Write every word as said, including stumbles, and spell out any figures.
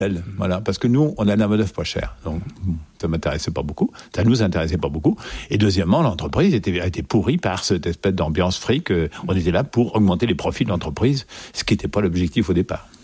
Voilà, parce que nous, on a la main-d'œuvre pas chère. Donc, ça m'intéressait pas beaucoup. Ça nous intéressait pas beaucoup. Et deuxièmement, l'entreprise était, a été pourrie par cette espèce d'ambiance fric. On était là pour augmenter les profits de l'entreprise, ce qui n'était pas l'objectif au départ.